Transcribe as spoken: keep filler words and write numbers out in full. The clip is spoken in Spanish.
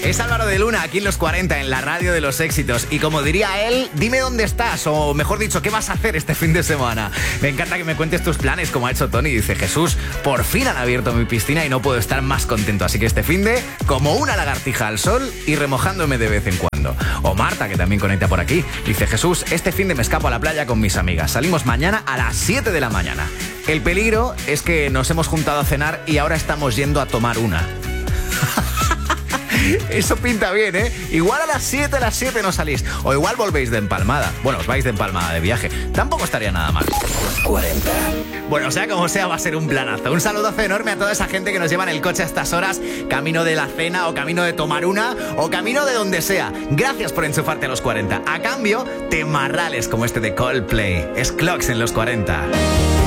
Es Álvaro de Luna, aquí en Los cuarenta, en la radio de los éxitos. Y como diría él, dime dónde estás, o mejor dicho, ¿qué vas a hacer este fin de semana? Me encanta que me cuentes tus planes, como ha hecho Tony. Dice, Jesús, por fin han abierto mi piscina y no puedo estar más contento. Así que este fin de, como una lagartija al sol y remojándome de vez en cuando. O Marta, que también conecta por aquí. Dice, Jesús, este fin de me escapo a la playa con mis amigas. Salimos mañana a las siete de la mañana. El peligro es que nos hemos juntado a cenar y ahora estamos yendo a tomar una. Eso pinta bien, ¿eh? Igual a las siete, a las siete no salís. O igual volvéis de empalmada. Bueno, os vais de empalmada de viaje. Tampoco estaría nada mal. cuarenta. Bueno, sea como sea, va a ser un planazo. Un saludazo enorme a toda esa gente que nos lleva en el coche a estas horas, camino de la cena o camino de tomar una o camino de donde sea. Gracias por enchufarte a Los cuarenta. A cambio, temarrales como este de Coldplay. Es Clocks en Los cuarenta.